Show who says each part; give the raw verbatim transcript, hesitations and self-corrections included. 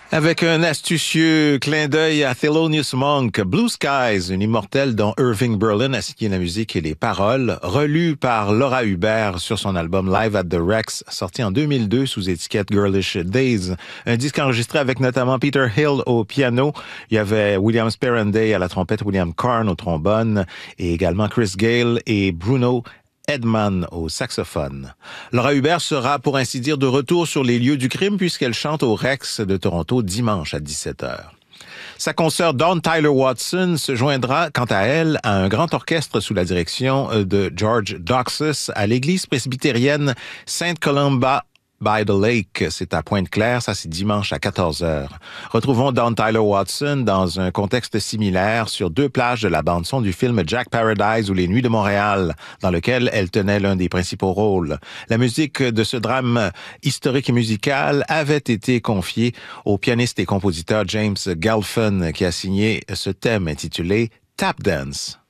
Speaker 1: Avec un astucieux clin d'œil à Thelonious Monk, Blue Skies, une immortelle dont Irving Berlin a signé la musique et les paroles, relue par Laura Hubert sur son album Live at the Rex, sorti en deux mille deux sous étiquette Girlish Days. Un disque enregistré avec notamment Peter Hill au piano. Il y avait William Sperenday à la trompette, William Carn au trombone et également Chris Gale et Bruno Edman au saxophone. Laura Hubert sera, pour ainsi dire, de retour sur les lieux du crime puisqu'elle chante au Rex de Toronto dimanche à dix-sept heures. Sa consoeur Dawn Tyler Watson se joindra, quant à elle, à un grand orchestre sous la direction de George Doxus à l'église presbytérienne Sainte Columba by the Lake. C'est à Pointe-Claire, ça c'est dimanche à quatorze heures. Retrouvons Dawn Tyler Watson dans un contexte similaire sur deux plages de la bande-son du film Jack Paradise ou Les Nuits de Montréal, dans lequel elle tenait l'un des principaux rôles. La musique de ce drame historique et musical avait été confiée au pianiste et compositeur James Galfin, qui a signé ce thème intitulé Tap Dance.